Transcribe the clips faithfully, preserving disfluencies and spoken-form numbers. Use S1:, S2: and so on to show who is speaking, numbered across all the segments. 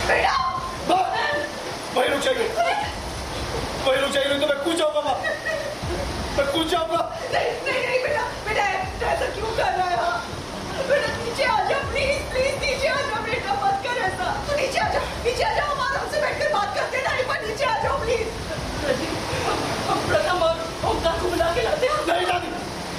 S1: वही रुक जाइए, वही रुक जाइए, तो मैं कूद जाऊंगा माँ, मैं कूद जाऊंगा।
S2: नहीं नहीं नहीं बेटा, बेटा ऐसा क्यों कर रहा है? बेटा नीचे आ जा, प्लीज प्लीज नीचे आ जा बेटा, मत कर ऐसा। तू नीचे आ जा, नीचे आ जाओ, हम आराम से बैठकर बात करते हैं। नहीं पर नीचे आ जाओ प्लीज। हम प्रथम और ओमकार को बुला के लाते हैं।
S1: नहीं दादी,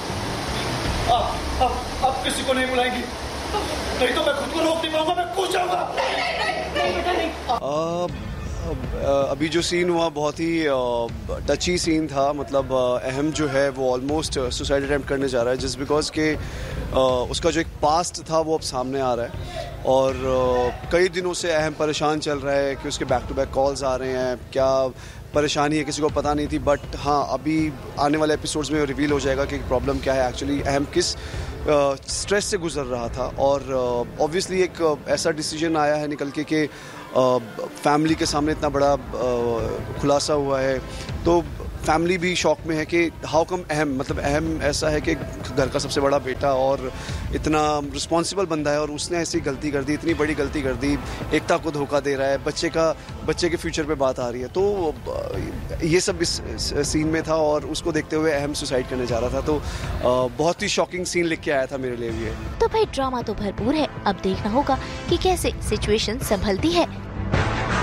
S1: आप आप आप किसी को नहीं बुलाएंगी, नहीं तो मैं खुद को रोक नहीं पाऊंगा, मैं कूद जाऊंगा।
S2: नहीं नहीं नहीं नहीं बेटा नहीं।
S3: अभी जो सीन हुआ बहुत ही टची सीन था। मतलब अहम जो है वो ऑलमोस्ट सुसाइड अटेम्प्ट करने जा रहा है, जस्ट बिकॉज के उसका जो एक पास्ट था वो अब सामने आ रहा है। और कई दिनों से अहम परेशान चल रहा है कि उसके बैक टू बैक कॉल्स आ रहे हैं, क्या परेशानी है किसी को पता नहीं थी। बट हाँ, अभी आने वाले एपिसोड्स में रिवील हो जाएगा कि प्रॉब्लम क्या है, एक्चुअली अहम किस स्ट्रेस uh, से गुजर रहा था। और ऑब्वियसली uh, एक uh, ऐसा डिसीजन आया है निकल के कि फैमिली uh, के सामने इतना बड़ा uh, खुलासा हुआ है, तो फैमिली भी शॉक में है कि हाउ कम अहम, मतलब अहम ऐसा है कि घर का सबसे बड़ा बेटा और इतना रिस्पॉन्सिबल बंदा है और उसने ऐसी गलती कर दी, इतनी बड़ी गलती कर दी, एकता को धोखा दे रहा है, बच्चे का बच्चे के फ्यूचर पे बात आ रही है। तो ये सब इस सीन में था और उसको देखते हुए अहम सुसाइड करने जा रहा था। तो बहुत ही शॉकिंग सीन लिख के आया था मेरे लिए भी।
S4: तो भाई ड्रामा तो भरपूर है, अब देखना होगा कि कैसे सिचुएशन संभलती है।